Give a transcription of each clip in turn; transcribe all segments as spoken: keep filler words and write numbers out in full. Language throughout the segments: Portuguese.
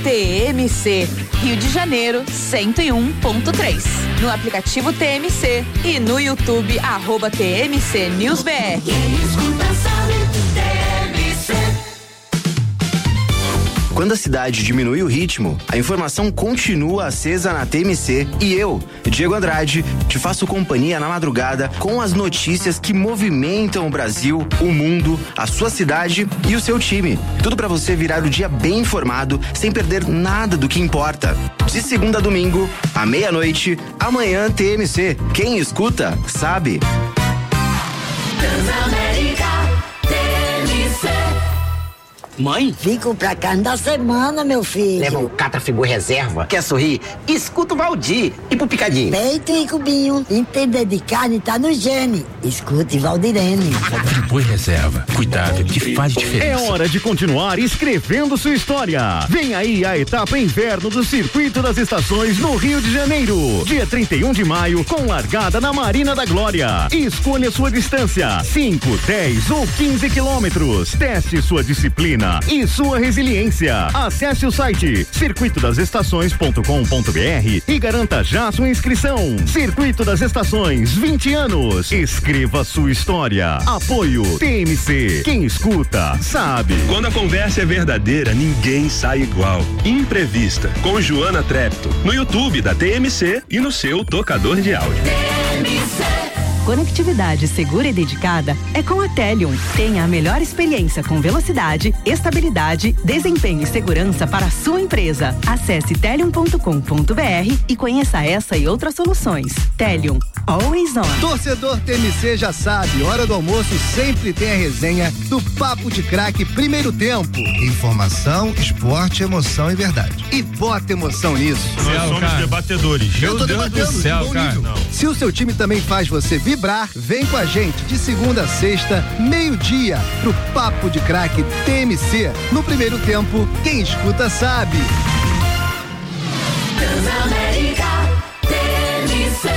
T M C, Rio de Janeiro, cento e um ponto três. No aplicativo T M C e no YouTube, arroba T M C News B R. Quando a cidade diminui o ritmo, a informação continua acesa na T M C e eu, Diego Andrade, te faço companhia na madrugada com as notícias que movimentam o Brasil, o mundo, a sua cidade e o seu time. Tudo pra você virar o dia bem informado, sem perder nada do que importa. De segunda a domingo, à meia-noite, amanhã T M C. Quem escuta, sabe. Mãe? Fico pra carne da semana, meu filho. Leva um Catafigo reserva. Quer sorrir? Escuta o Valdir. E pro picadinho? Peito e cubinho. Entender de carne tá no gene. Escute Valdirene. Boi reserva. Cuidado que faz diferença. É hora de continuar escrevendo sua história. Vem aí a etapa inverno do Circuito das Estações no Rio de Janeiro. Dia trinta e um de maio, com largada na Marina da Glória. Escolha sua distância: cinco, dez ou quinze quilômetros. Teste sua disciplina e sua resiliência. Acesse o site circuito das estações ponto com ponto b r e garanta já sua inscrição. Circuito das Estações, vinte anos. Escreva sua história. Apoio T M C. Quem escuta, sabe. Quando a conversa é verdadeira, ninguém sai igual. Imprevista, com Joana Trepto, no YouTube da T M C e no seu tocador de áudio. T M C. Conectividade segura e dedicada é com a Telium. Tenha a melhor experiência com velocidade, estabilidade, desempenho e segurança para a sua empresa. Acesse telium ponto com ponto b r e conheça essa e outras soluções. Telium, always on. Torcedor T M C já sabe, hora do almoço sempre tem a resenha do Papo de Craque Primeiro Tempo. Informação, esporte, emoção e verdade. E bota emoção nisso. Nós somos cara. debatedores. Eu tô Deus debatendo, do céu, cara. Se o seu time também faz você vibrar, vem com a gente de segunda a sexta, meio-dia, pro Papo de Craque T M C. No Primeiro Tempo, quem escuta sabe. Transamérica, T M C.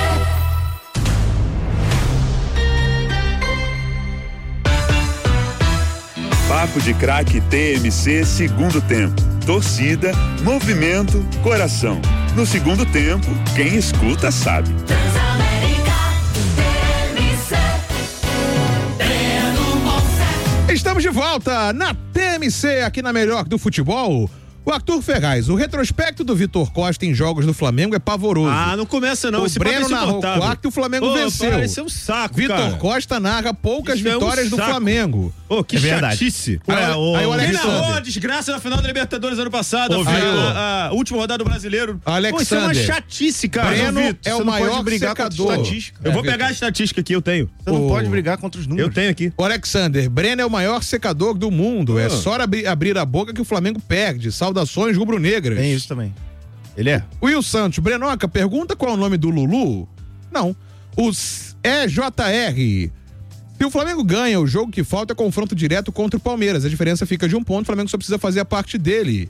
Papo de Craque T M C, segundo tempo. Torcida, movimento, coração. No segundo tempo, quem escuta sabe. Estamos de volta na T M C, aqui na Melhor do Futebol. O Arthur Ferraz, o retrospecto do Vitor Costa em jogos do Flamengo é pavoroso. Ah, não começa não. O Esse Breno narrou quarto e o Flamengo Ô, venceu. Esse é um saco, Vitor cara. Costa narra poucas Isso vitórias é um do saco. Flamengo. Ô, que é chatice. Aí, É, o, aí o quem narrou a Alexander. desgraça na final da Libertadores ano passado, Ô, a, Vitor. a, a última rodada do Brasileiro. Alexander. Pô, isso é uma chatice, cara. Breno Ô, Vitor, é você o não maior pode brigar secador. contra a estatística. Eu É, vou Vitor. pegar a estatística aqui, eu tenho. Você não O- pode brigar contra os números. Eu tenho aqui. O Alexander, Breno é o maior secador do mundo. É Ah. só abrir, abrir a boca que o Flamengo perde. Saudações rubro-negras. Tem isso também. Ele é? Will Santos, Brenoca, pergunta qual é o nome do Lulu? Não. Os E J R. Se o Flamengo ganha, o jogo que falta é confronto direto contra o Palmeiras. A diferença fica de um ponto, o Flamengo só precisa fazer a parte dele.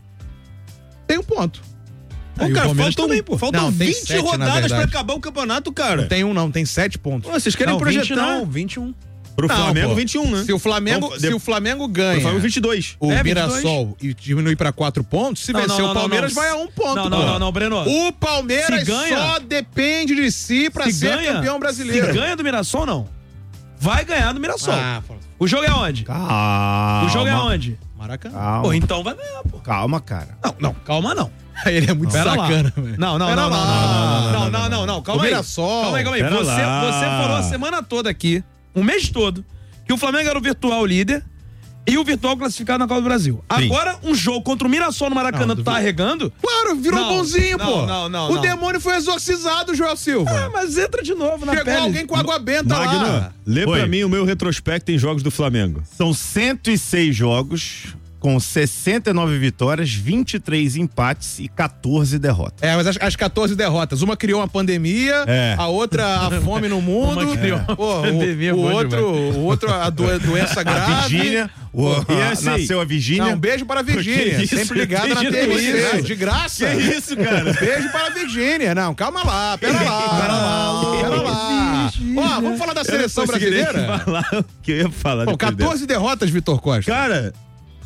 Tem um ponto. Pô, Aí o cara, Palmeiras faltam, também, pô. faltam Não, tem vinte sete, na rodadas pra verdade. acabar o campeonato, cara. Não tem um, não, tem sete pontos. Pô, vocês querem Não, projetar? vinte não, vinte e um. Pro Não, Flamengo, pô. vinte e um, né? Se o Flamengo, Então, se de- o Flamengo ganha Pro Flamengo, vinte e dois. o É, vinte e dois. Mirassol e diminuir pra quatro pontos, se Não, vencer não, o não, Palmeiras não. vai a um ponto. Não, pô. não, não, não, Breno. O Palmeiras Se ganha- só depende de si pra Se ser ganha- campeão brasileiro. Se ganha do Mirassol, não. Vai ganhar do Mirassol. Ah, pô. O jogo é onde? Calma. O jogo é onde? Maracanã. Calma. Pô, então vai ganhar, pô. Calma, cara. Não, não, calma não. Ele é muito Pera lá. sacana, velho. Não, não, Pera não, não, lá. não, não, não, não, não, não, calma O aí. Mirassol. Calma aí, calma aí. Pera Você, lá. você falou a semana toda aqui, um mês todo, que o Flamengo era o virtual líder e o virtual classificado na Copa do Brasil. Sim. Agora, um jogo contra o Mirassol no Maracanã, Não, tu tá duvido. arregando? Claro, virou Não, bonzinho, não, pô. não, não, o não. demônio foi exorcizado, Joel Silva. Ah, mas entra de novo na Chegou pele. alguém com água benta lá. Magno, lê Oi. pra mim o meu retrospecto em jogos do Flamengo. São cento e seis jogos, com sessenta e nove vitórias, vinte e três empates e quatorze derrotas. É, mas as, as quatorze derrotas. Uma criou uma pandemia, É. a outra a fome no mundo. Uma criou uma Pô, o- pandemia, o, bom outro, o outro a do- doença grave. A Virgínia, o, E assim, nasceu a Virgínia. Não, um beijo para a Virgínia. Que isso? Sempre ligada na Virgínia, T M que C. isso? De graça. Que isso, cara? Beijo para a Virgínia. Não, calma lá, pera lá. Pera lá, pera lá. Ó, vamos falar da seleção Eu não consegui nem brasileira? falar o que eu ia falar. Bom, depois quatorze derrotas, Vitor Costa. dessa. Cara,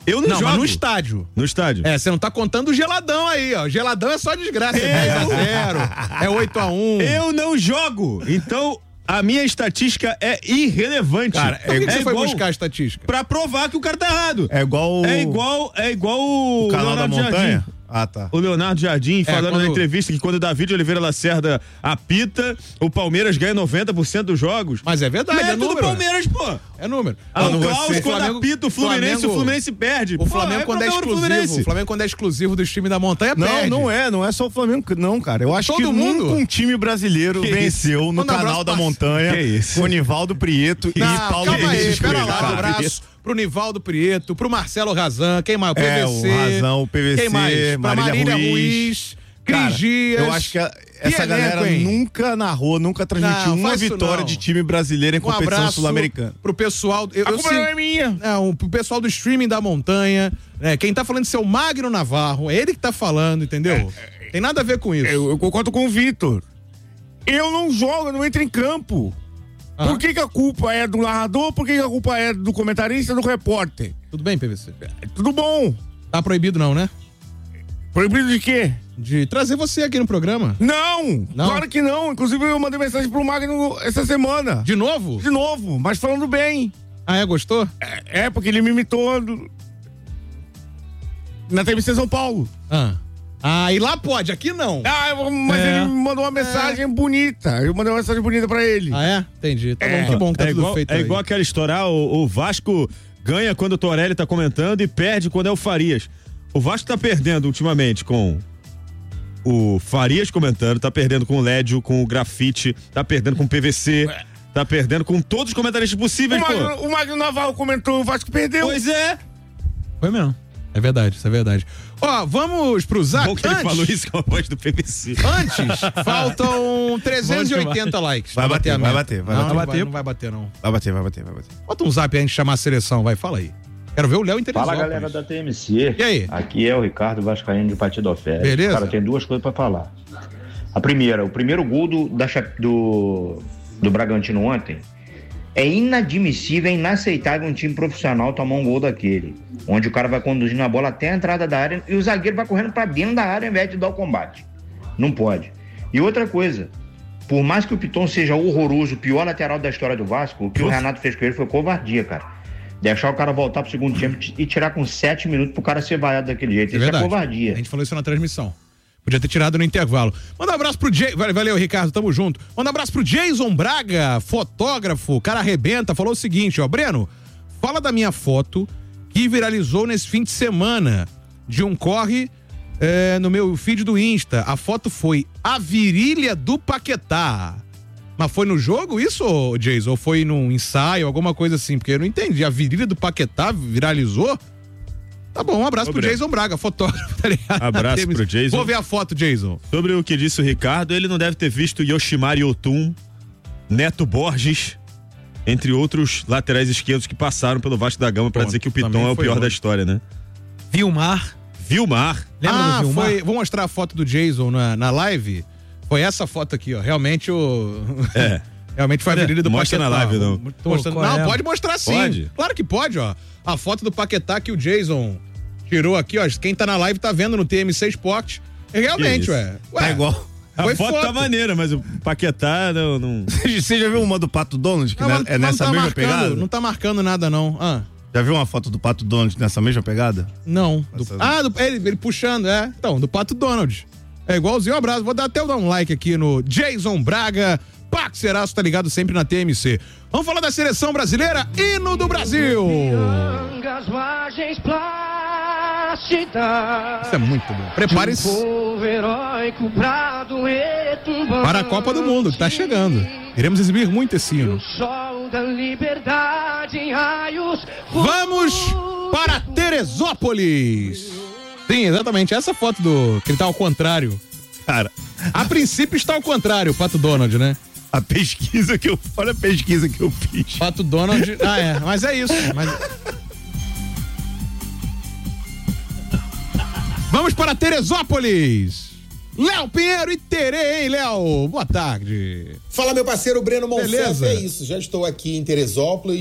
Eu não, não jogo. Mas no estádio. No estádio. É, você não tá contando o geladão aí, ó. Geladão é só desgraça. É dez a zero. É oito a um. Eu não jogo. Então, a minha estatística é irrelevante. Cara, é, por que, que é você igual, foi buscar a estatística? Pra provar que o cara tá errado. É igual. É igual. É igual o. O canal da montanha? Jardim. Ah, tá. O Leonardo Jardim É, falando quando- na entrevista que quando o David Oliveira Lacerda apita, o Palmeiras ganha noventa por cento dos jogos. Mas é verdade, Mérito é número. do Palmeiras, pô. É número. Ah, Quando o Klaus, você- quando Flamengo- apita o Fluminense, Flamengo- o Fluminense perde. O Pô, Flamengo, é quando é problema do exclusivo, Fluminense. o Flamengo, quando é exclusivo dos times da montanha, Não, perde. não é, não é só o Flamengo, não, cara. Eu acho Todo que mundo? nunca um time brasileiro Que venceu isso? no Manda um canal abraço da pra- montanha Que isso? com o Nivaldo Prieto e Não, Paulo calma aí, Vinícius pera Coelho, lá, um cara. abraço pro Nivaldo Prieto, pro Marcelo Razan, quem mais? O É, P V C. o Razan, o P V C, quem mais? Pra Marília Marília Ruiz. Ruiz, Cris Cara, Dias. eu acho que a- essa Que galera elenco, hein? nunca narrou, nunca transmitiu Não, uma faz isso vitória não. de time brasileiro em Um competição abraço sul-americana. pro pessoal. Eu, A eu culpa sei- não é minha. Não, pro pessoal do streaming da montanha. Né? Quem tá falando isso é o Magno Navarro. É ele que tá falando, entendeu? Tem nada a ver com isso. Eu, eu concordo com o Vitor. Eu não jogo, eu não entro em campo. Ah. Por que, que a culpa é do narrador? Por que, que a culpa é do comentarista, do repórter? Tudo bem, P V C? Tudo bom. Tá proibido não, né? Proibido de quê? De trazer você aqui no programa. Não, Não? claro que não. Inclusive eu mandei mensagem pro Magno essa semana. De novo? De novo, mas falando bem. Ah, é? Gostou? É, é porque ele me imitou do- na T M C São Paulo. Ah. Ah, e lá pode, aqui não. Ah, eu- mas É. ele me mandou uma mensagem bonita. Eu mandei uma mensagem bonita pra ele. Ah, é? Entendi. Tá É. bom, que bom que tá é tudo igual, feito é aí. igual aquela história, ah, o, o Vasco ganha quando o Torelli tá comentando e perde quando é o Farias. O Vasco tá perdendo ultimamente com o Farias comentando, tá perdendo com o Lédio, com o Grafite, tá perdendo com o P V C, tá perdendo com todos os comentaristas O possíveis, pô. Magno, o Magno Navarro comentou, o Vasco perdeu. Pois é. Foi mesmo. É verdade, isso é verdade. Ó, vamos pro Zap. Bom que ele Antes- falou isso com a voz do P V C. Antes, faltam trezentos e oitenta likes. Vai pra bater, a vai meta. bater, vai não, bater. Não vai, não vai bater, não. Vai bater, vai bater, vai bater. Bota um zap aí antes de chamar a seleção, vai, fala aí. Quero ver o Léo interessado. Fala, galera da T M C. E aí? Aqui é o Ricardo Vascaíno de Partido Fé. Beleza? Cara, tem duas coisas pra falar. A primeira, o primeiro gol do, da, Cha- do, do Bragantino ontem é inadmissível, é inaceitável um time profissional tomar um gol daquele, onde o cara vai conduzindo a bola até a entrada da área e o zagueiro vai correndo pra dentro da área ao invés de dar o combate. Não pode. E outra coisa, por mais que o Piton seja horroroso, o pior lateral da história do Vasco, o que o Renato fez com ele foi covardia, cara. Deixar o cara voltar pro segundo tempo e tirar com sete minutos pro cara ser vaiado daquele jeito. É Isso verdade. é covardia. A gente falou isso na transmissão. Podia ter tirado no intervalo. Manda um abraço pro Jay. Valeu, Ricardo, tamo junto. Manda um abraço pro Jason Braga, fotógrafo, cara arrebenta. Falou o seguinte, ó, Breno, fala da minha foto que viralizou nesse fim de semana de um corre é, no meu feed do Insta. A foto foi a virilha do Paquetá. Mas foi no jogo isso, ô, Jason? Ou foi num ensaio, alguma coisa assim? Porque eu não entendi. A virilha do Paquetá viralizou? Tá bom, um abraço Ô, pro Breno. Jason Braga, fotógrafo, tá ligado? Abraço pro Jason. Vou ver a foto, Jason. Sobre o que disse o Ricardo, ele não deve ter visto Yoshimar Yotun, Neto Borges, entre outros laterais esquerdos que passaram pelo Vasco da Gama pra Pô, dizer que o também Piton é o foi pior longe. da história, né? Vilmar. Vilmar. Lembra ah, do Vilmar? foi. Vou mostrar a foto do Jason na, na live. Foi essa foto aqui, ó. Realmente o. É. Realmente foi a virilha do Mostra Paquetá. na live, não. Tô Pô, mostrando- qual Não, é? pode mostrar sim. Pode? Claro que pode, ó. A foto do Paquetá que o Jason tirou aqui, ó. Quem tá na live tá vendo no T M C Sport. E realmente, Que isso? ué. Ué, Tá igual. A Foi foto, tá foto. maneira, mas o Paquetá não. não... Você já viu uma do Pato Donald? Que Não, ne- mas- é mas nessa não tá mesma marcando, pegada? Não tá marcando nada, não. Ah, Já viu uma foto do Pato Donald nessa mesma pegada? não. Do- Essa- ah, do- ele, ele puxando, é. Então, do Pato Donald. É igualzinho, um abraço. Vou dar até dar um like aqui no Jason Braga. Pax Seraço tá ligado sempre na T M C. Vamos falar da seleção brasileira, hino do Brasil. Isso é muito bom. Prepare-se para a Copa do Mundo, que tá chegando. Iremos exibir muito esse hino. Vamos para Teresópolis. Sim, exatamente. Essa foto do que ele tá ao contrário. Cara, a princípio está ao contrário, o Pato Donald, né? A pesquisa que eu... Olha a pesquisa que eu fiz. Pato Donald... Ah, é. Mas é isso. Mas... Vamos para Teresópolis. Léo Pinheiro e Tere, hein, Léo? Boa tarde. Fala, meu parceiro Breno Monsanto. Beleza. É isso, já estou aqui em Teresópolis.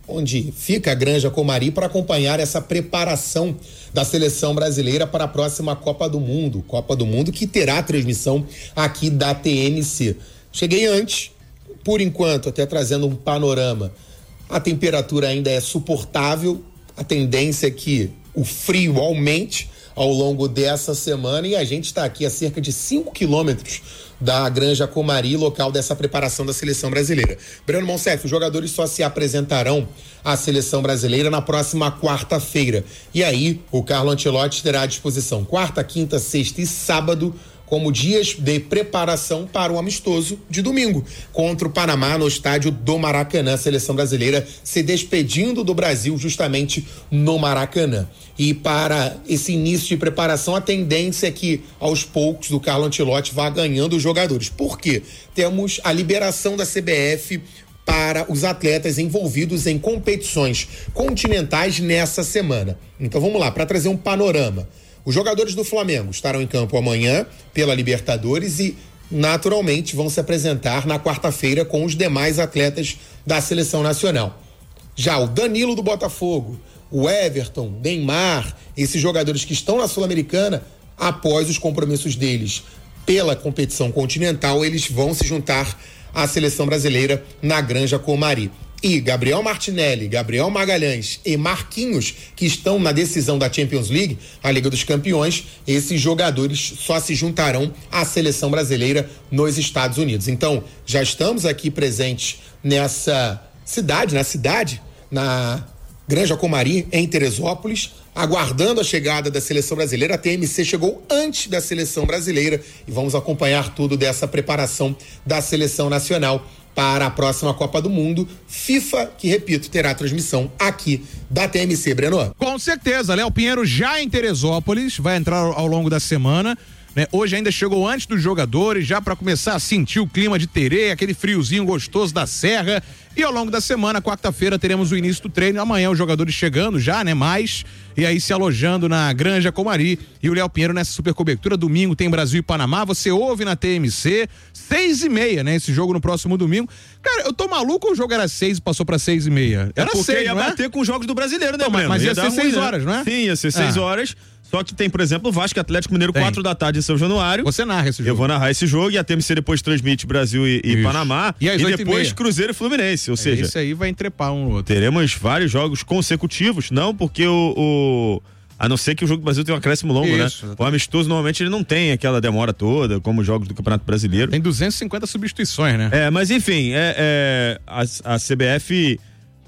onde fica a Granja Comari, para acompanhar essa preparação da seleção brasileira para a próxima Copa do Mundo. Copa do Mundo que terá transmissão aqui da T M C. Cheguei antes, por enquanto, até trazendo um panorama. A temperatura ainda é suportável, a tendência é que o frio aumente ao longo dessa semana e a gente está aqui a cerca de cinco quilômetros da Granja Comari, local dessa preparação da seleção brasileira. Breno Monsef, os jogadores só se apresentarão à seleção brasileira na próxima quarta-feira. E aí, o Carlo Ancelotti terá à disposição quarta, quinta, sexta e sábado como dias de preparação para o amistoso de domingo contra o Panamá no estádio do Maracanã. A seleção brasileira se despedindo do Brasil justamente no Maracanã. E para esse início de preparação, a tendência é que aos poucos o Carlo Ancelotti vá ganhando os jogadores. Por quê? Temos a liberação da C B F para os atletas envolvidos em competições continentais nessa semana. Então vamos lá, para trazer um panorama. Os jogadores do Flamengo estarão em campo amanhã pela Libertadores e, naturalmente, vão se apresentar na quarta-feira com os demais atletas da seleção nacional. Já o Danilo do Botafogo, o Everton, Neymar, esses jogadores que estão na Sul-Americana, após os compromissos deles pela competição continental, eles vão se juntar à seleção brasileira na Granja Comari. E Gabriel Martinelli, Gabriel Magalhães e Marquinhos, que estão na decisão da Champions League, a Liga dos Campeões, esses jogadores só se juntarão à seleção brasileira nos Estados Unidos. Então, já estamos aqui presentes nessa cidade, na cidade, na Granja Comari, em Teresópolis, aguardando a chegada da seleção brasileira. A T M C chegou antes da seleção brasileira e vamos acompanhar tudo dessa preparação da seleção nacional para a próxima Copa do Mundo. FIFA, que, repito, terá transmissão aqui da T M C, Breno. Com certeza, Léo Pinheiro já em Teresópolis, vai entrar ao longo da semana, né? Hoje ainda chegou antes dos jogadores, já para começar a sentir o clima de Terê, aquele friozinho gostoso da serra. E ao longo da semana, quarta-feira, teremos o início do treino. Amanhã os jogadores chegando já, né? Mais, e aí se alojando na Granja Comari. E o Léo Pinheiro nessa super cobertura. Domingo tem Brasil e Panamá. Você ouve na T M C, seis e meia, né? Esse jogo no próximo domingo. Cara, eu tô maluco, o jogo era seis e passou pra seis e meia. Era é porque seis, ia não é? bater com os jogos do Brasileiro, né, Não, mas, Breno? mas ia, ia ser seis horas, não é? Sim, ia ser seis Ah. horas. Só que tem, por exemplo, o Vasco e Atlético Mineiro, Tem. quatro da tarde em São Januário. Você narra esse jogo. Eu vou narrar esse jogo e a T M C depois transmite Brasil e, e Panamá. E às oito e depois meia. Cruzeiro e Fluminense. Ou seja, Esse aí vai entrepar um no outro. teremos vários jogos consecutivos. Não porque o, o... A não ser que o jogo do Brasil tenha um acréscimo longo, Isso, né? O amistoso normalmente ele não tem aquela demora toda, como os jogos do Campeonato Brasileiro. Tem duzentas e cinquenta substituições, né? É, mas enfim, é, é, a, a C B F,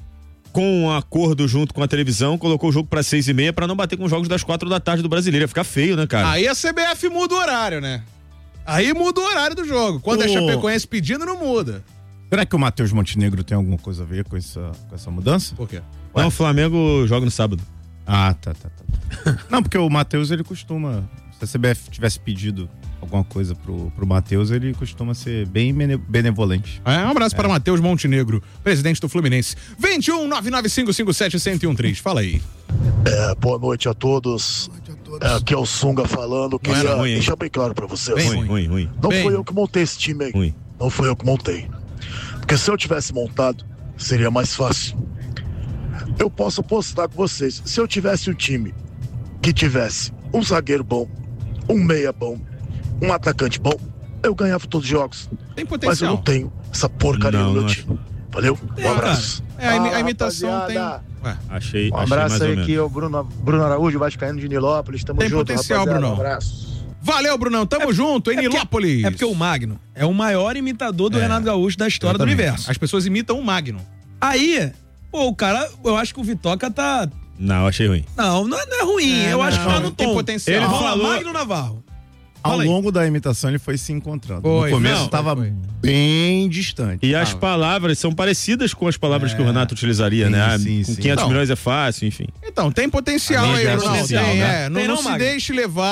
com um acordo junto com a televisão, colocou o jogo pra seis e meia pra não bater com os jogos das quatro da tarde do Brasileiro. Ia ficar feio, né, cara? Aí a C B F muda o horário, né? Aí muda o horário do jogo. Quando Ô. a Chapecoense pedindo, não muda. Será que o Matheus Montenegro tem alguma coisa a ver com essa, com essa mudança? Por quê? Não, o Flamengo joga no sábado. Ah, tá, tá, tá. Não, porque o Matheus, ele costuma... Se a C B F tivesse pedido alguma coisa pro, pro Matheus, ele costuma ser bem bene- benevolente. É, um abraço para Matheus Montenegro, presidente do Fluminense. vinte e um, nove nove cinco cinco sete, um zero um três. Fala aí. É, boa noite a todos. É, aqui é o Sunga falando. Não era Queria ruim, hein? deixar bem claro pra vocês. Bem ruim, ruim, ruim. Não Bem. foi eu que montei esse time aí. Ruim. Não foi eu que montei. Porque se eu tivesse montado, seria mais fácil. Eu posso apostar com vocês. Se eu tivesse um time que tivesse um zagueiro bom, um meia bom, um atacante bom, eu ganhava todos os jogos. Tem Mas eu potencial. não tenho essa porcaria Não, no meu não time. Valeu? É, Um abraço. É, a, imi- a Ah, imitação rapaziada. tem. Ué, Achei, Um achei abraço mais ou aí menos. aqui, é o Bruno, Bruno Araújo, Vascaíno de Nilópolis. Tamo Tem junto, potencial, rapaziada. Brunão. Um abraço. Valeu, Brunão. Tamo junto, em é porque- Nilópolis. É porque o Magno é o maior imitador do É, Renato Gaúcho da história exatamente. do universo. As pessoas imitam o Magno. Aí, pô, o cara, eu acho que o Vitoca tá. Não, achei ruim. Não, não é, não é ruim. É, eu não, acho que tá no tem tom. potencial. Ele Ele fala falou- Magno Navarro. Ao Fala aí. longo da imitação, ele foi se encontrando. Foi, no começo não, estava foi. bem distante. E as Ah. palavras são parecidas com as palavras É. que o Renato utilizaria, Sim, né? Ah, sim, com sim. quinhentos Não. milhões é fácil, enfim. Então, tem potencial A aí, mídia é Brunão. social, Tem, né? é. Não, Tem não não, se Magno? deixe levar